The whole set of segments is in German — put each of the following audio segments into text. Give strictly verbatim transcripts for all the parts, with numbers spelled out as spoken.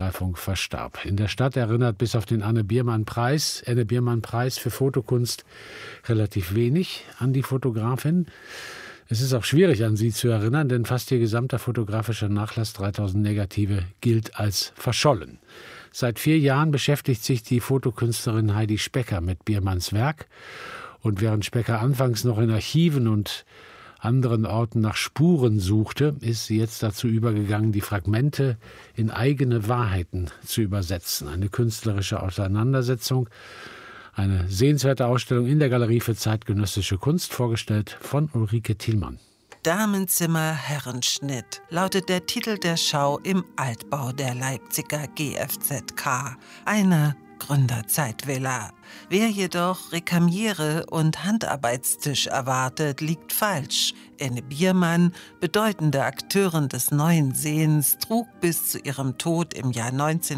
Ergreifung verstarb. In der Stadt erinnert bis auf den Anne-Biermann-Preis, Anne-Biermann-Preis für Fotokunst relativ wenig an die Fotografin. Es ist auch schwierig, an sie zu erinnern, denn fast ihr gesamter fotografischer Nachlass, dreitausend Negative, gilt als verschollen. Seit vier Jahren beschäftigt sich die Fotokünstlerin Heidi Specker mit Biermanns Werk. Und während Specker anfangs noch in Archiven und anderen Orten nach Spuren suchte, ist sie jetzt dazu übergegangen, die Fragmente in eigene Wahrheiten zu übersetzen. Eine künstlerische Auseinandersetzung, eine sehenswerte Ausstellung in der Galerie für zeitgenössische Kunst, vorgestellt von Ulrike Thielmann. Damenzimmer Herrenschnitt lautet der Titel der Schau im Altbau der Leipziger G F Z K, einer Gründerzeitvilla. Wer jedoch Rekamiere und Handarbeitstisch erwartet, liegt falsch. Anne Biermann, bedeutende Akteurin des Neuen Sehens, trug bis zu ihrem Tod im Jahr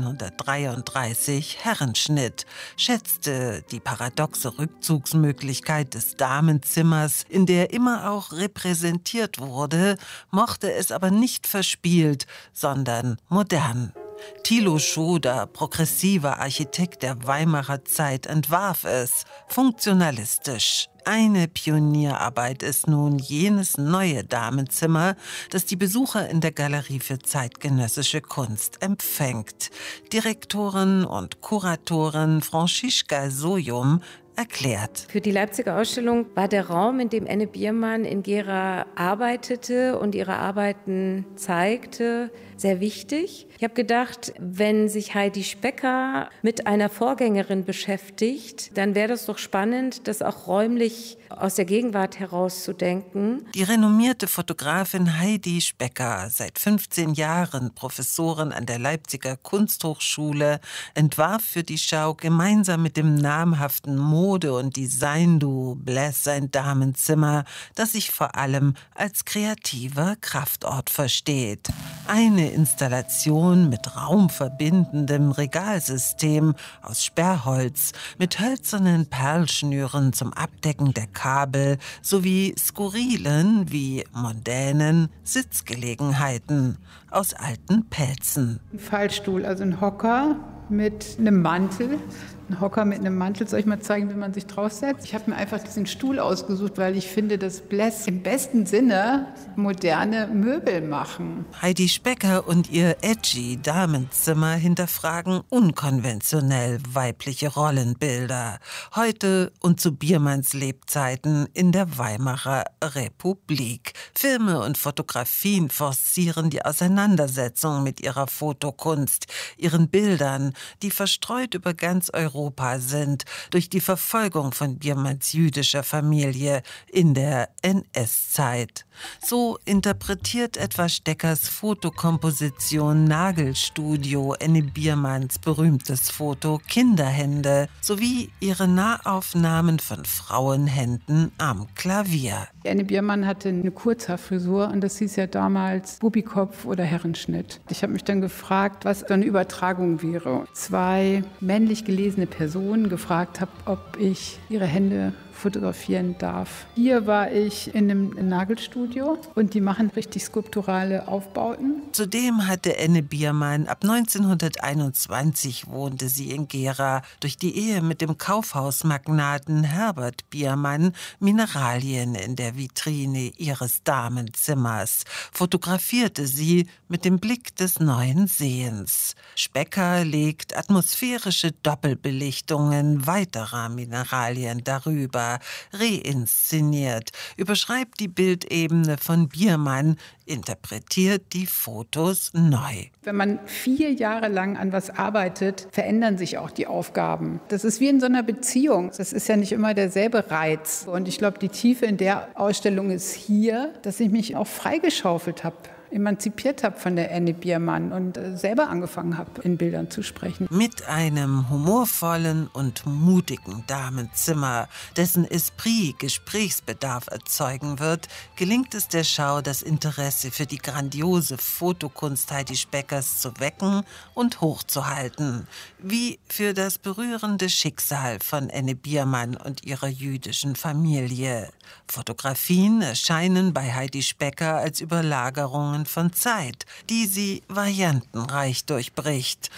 neunzehnhundertdreiunddreißig Herrenschnitt, schätzte die paradoxe Rückzugsmöglichkeit des Damenzimmers, in der immer auch repräsentiert wurde, mochte es aber nicht verspielt, sondern modern. Thilo Schoder, progressiver Architekt der Weimarer Zeit, entwarf es funktionalistisch. Eine Pionierarbeit ist nun jenes neue Damenzimmer, das die Besucher in der Galerie für zeitgenössische Kunst empfängt. Direktorin und Kuratorin Franziska Sojum erklärt. Für die Leipziger Ausstellung war der Raum, in dem Anne Biermann in Gera arbeitete und ihre Arbeiten zeigte, sehr wichtig. Ich habe gedacht, wenn sich Heidi Specker mit einer Vorgängerin beschäftigt, dann wäre das doch spannend, das auch räumlich aus der Gegenwart herauszudenken. Die renommierte Fotografin Heidi Specker, seit fünfzehn Jahren Professorin an der Leipziger Kunsthochschule, entwarf für die Schau gemeinsam mit dem namhaften Mode- und Design-Duo Bless sein Damenzimmer, das sich vor allem als kreativer Kraftort versteht. Eine Installation mit raumverbindendem Regalsystem aus Sperrholz, mit hölzernen Perlschnüren zum Abdecken der Kabel sowie skurrilen wie mondänen Sitzgelegenheiten aus alten Pelzen. Ein Fallstuhl, also ein Hocker mit einem Mantel. Ein Hocker mit einem Mantel. Soll ich mal zeigen, wie man sich draufsetzt? Ich habe mir einfach diesen Stuhl ausgesucht, weil ich finde, dass Bless im besten Sinne moderne Möbel machen. Heidi Specker und ihr edgy Damenzimmer hinterfragen unkonventionell weibliche Rollenbilder. Heute und zu Biermanns Lebzeiten in der Weimarer Republik. Filme und Fotografien forcieren die Auseinandersetzung mit ihrer Fotokunst, ihren Bildern, die verstreut über ganz Europa sind, durch die Verfolgung von Biermanns jüdischer Familie in der N S-Zeit. So interpretiert etwa Steckers Fotokomposition Nagelstudio Anne Biermanns berühmtes Foto Kinderhände sowie ihre Nahaufnahmen von Frauenhänden am Klavier. Anne Biermann hatte eine Kurzhaarfrisur und das hieß ja damals Bubikopf oder Herrenschnitt. Ich habe mich dann gefragt, was so eine Übertragung wäre. Zwei männlich gelesene Personen gefragt habe, ob ich ihre Hände fotografieren darf. Hier war ich in einem Nagelstudio und die machen richtig skulpturale Aufbauten. Zudem hatte Anne Biermann ab neunzehnhunderteinundzwanzig wohnte sie in Gera, durch die Ehe mit dem Kaufhausmagnaten Herbert Biermann Mineralien in der Vitrine ihres Damenzimmers, fotografierte sie mit dem Blick des neuen Sehens. Specker legt atmosphärische Doppelbelichtungen weiterer Mineralien darüber, reinszeniert, überschreibt die Bildebene von Biermann, interpretiert die Fotos neu. Wenn man vier Jahre lang an was arbeitet, verändern sich auch die Aufgaben. Das ist wie in so einer Beziehung. Das ist ja nicht immer derselbe Reiz. Und ich glaube, die Tiefe in der Ausstellung ist hier, dass ich mich auch freigeschaufelt habe, emanzipiert habe von der Anne Biermann und selber angefangen habe, in Bildern zu sprechen. Mit einem humorvollen und mutigen Damenzimmer, dessen Esprit Gesprächsbedarf erzeugen wird, gelingt es der Schau, das Interesse für die grandiose Fotokunst Heidi Speckers zu wecken und hochzuhalten. Wie für das berührende Schicksal von Anne Biermann und ihrer jüdischen Familie. Fotografien erscheinen bei Heidi Specker als Überlagerungen von Zeit, die sie variantenreich durchbricht